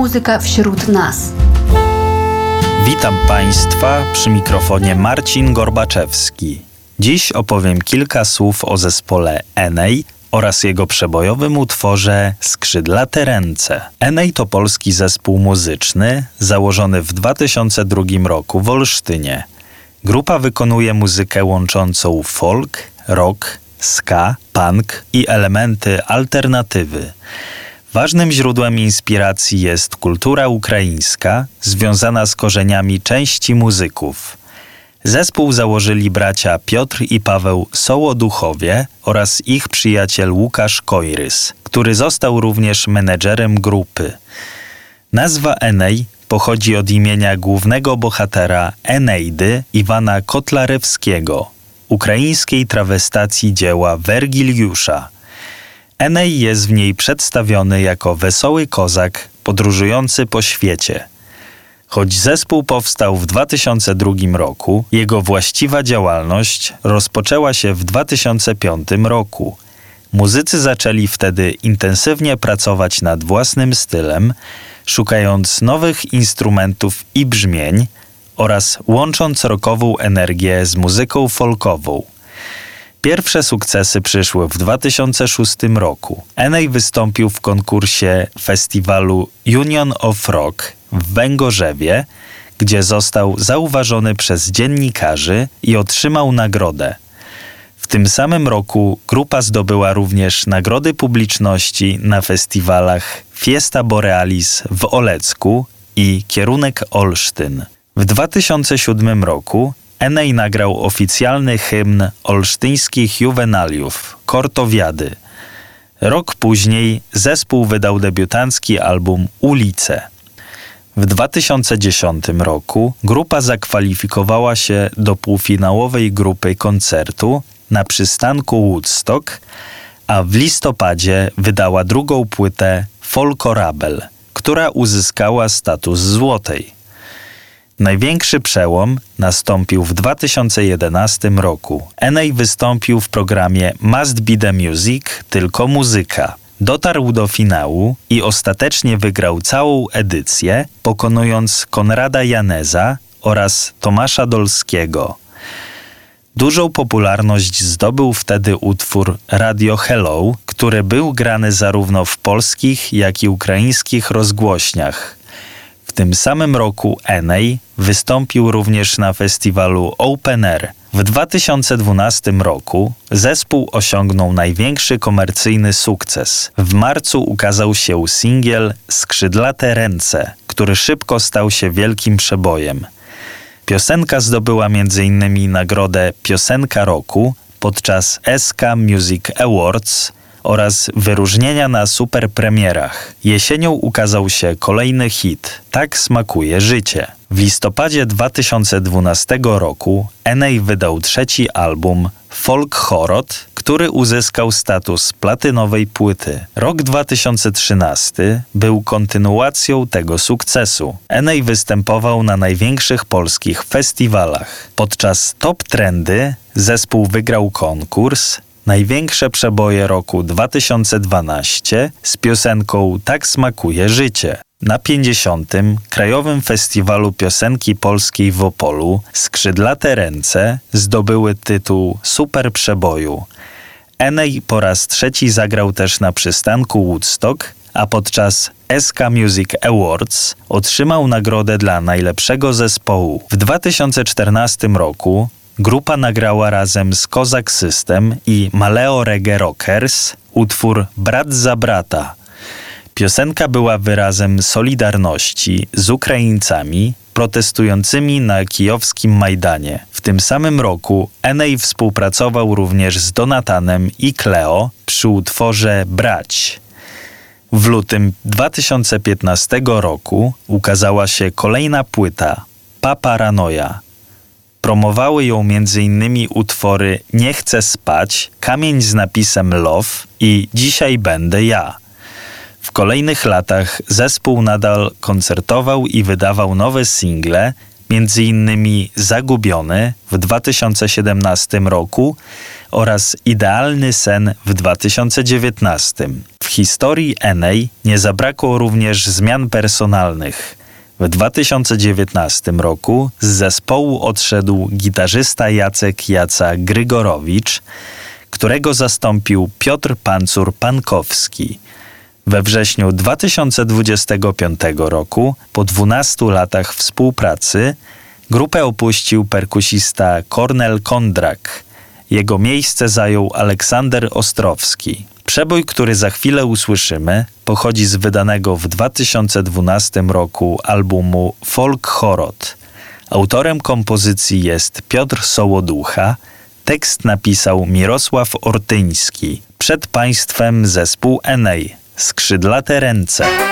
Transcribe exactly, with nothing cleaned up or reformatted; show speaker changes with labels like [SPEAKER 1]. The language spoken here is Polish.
[SPEAKER 1] Muzyka wśród nas.
[SPEAKER 2] Witam Państwa, przy mikrofonie Marcin Gorbaczewski. Dziś opowiem kilka słów o zespole Enei oraz jego przebojowym utworze Skrzydlate ręce. Enei to polski zespół muzyczny założony w dwa tysiące drugim roku w Olsztynie. Grupa wykonuje muzykę łączącą folk, rock, ska, punk i elementy alternatywy. Ważnym źródłem inspiracji jest kultura ukraińska, związana z korzeniami części muzyków. Zespół założyli bracia Piotr i Paweł Sołoduchowie oraz ich przyjaciel Łukasz Kojrys, który został również menedżerem grupy. Nazwa Enei pochodzi od imienia głównego bohatera Eneidy Iwana Kotlarewskiego, ukraińskiej trawestacji dzieła Wergiliusza. Enei jest w niej przedstawiony jako wesoły kozak podróżujący po świecie. Choć zespół powstał w dwa tysiące drugim roku, jego właściwa działalność rozpoczęła się w dwa tysiące piątym roku. Muzycy zaczęli wtedy intensywnie pracować nad własnym stylem, szukając nowych instrumentów i brzmień oraz łącząc rockową energię z muzyką folkową. Pierwsze sukcesy przyszły w dwa tysiące szóstym roku. Enei wystąpił w konkursie festiwalu Union of Rock w Węgorzewie, gdzie został zauważony przez dziennikarzy i otrzymał nagrodę. W tym samym roku grupa zdobyła również nagrody publiczności na festiwalach Fiesta Borealis w Olecku i Kierunek Olsztyn. W dwa tysiące siódmym roku Enei nagrał oficjalny hymn olsztyńskich juwenaliów, Kortowiady. Rok później zespół wydał debiutancki album Ulice. W dwa tysiące dziesiątym roku grupa zakwalifikowała się do półfinałowej grupy koncertu na przystanku Woodstock, a w listopadzie wydała drugą płytę Folkorabel, która uzyskała status złotej. Największy przełom nastąpił w dwa tysiące jedenastym roku. Enei wystąpił w programie Must Be The Music, tylko muzyka. Dotarł do finału i ostatecznie wygrał całą edycję, pokonując Konrada Janeza oraz Tomasza Dolskiego. Dużą popularność zdobył wtedy utwór Radio Hello, który był grany zarówno w polskich, jak i ukraińskich rozgłośniach. W tym samym roku Enei wystąpił również na festiwalu Open Air. W dwa tysiące dwunastym roku zespół osiągnął największy komercyjny sukces. W marcu ukazał się singiel Skrzydlate ręce, który szybko stał się wielkim przebojem. Piosenka zdobyła między innymi nagrodę Piosenka Roku podczas S K Music Awards oraz wyróżnienia na superpremierach. Jesienią ukazał się kolejny hit Tak smakuje życie. W listopadzie dwa tysiące dwunastego roku Enei wydał trzeci album Folk Chorot, który uzyskał status platynowej płyty. Rok dwa tysiące trzynasty był kontynuacją tego sukcesu. Enei występował na największych polskich festiwalach. Podczas Top Trendy zespół wygrał konkurs Największe przeboje roku dwa tysiące dwunastego z piosenką Tak smakuje życie. Na pięćdziesiątym Krajowym Festiwalu Piosenki Polskiej w Opolu Skrzydlate ręce zdobyły tytuł Super Przeboju. Enei po raz trzeci zagrał też na przystanku Woodstock, a podczas S K Music Awards otrzymał nagrodę dla najlepszego zespołu. W dwa tysiące czternastym roku grupa nagrała razem z Kozak System i Maleo Reggae Rockers utwór Brat za brata. Piosenka była wyrazem solidarności z Ukraińcami protestującymi na kijowskim Majdanie. W tym samym roku Enei współpracował również z Donatanem i Cleo przy utworze Brać. W lutym dwa tysiące piętnastego roku ukazała się kolejna płyta Paparanoja. Promowały ją między innymi utwory Nie chcę spać, Kamień z napisem Love i Dzisiaj będę ja. W kolejnych latach zespół nadal koncertował i wydawał nowe single, między innymi Zagubiony w dwa tysiące siedemnastym roku oraz Idealny sen w dwa tysiące dziewiętnastym. W historii Enei nie zabrakło również zmian personalnych. W dwa tysiące dziewiętnastym roku z zespołu odszedł gitarzysta Jacek Jaca Grygorowicz, którego zastąpił Piotr Pancur-Pankowski. We wrześniu dwa tysiące dwudziestego piątego roku, po dwunastu latach współpracy, grupę opuścił perkusista Kornel Kondrak. Jego miejsce zajął Aleksander Ostrowski. Przebój, który za chwilę usłyszymy, pochodzi z wydanego w dwa tysiące dwunastym roku albumu Folk Chorot. Autorem kompozycji jest Piotr Sołoducha, tekst napisał Mirosław Ortyński. Przed Państwem zespół Enei, Skrzydlate ręce.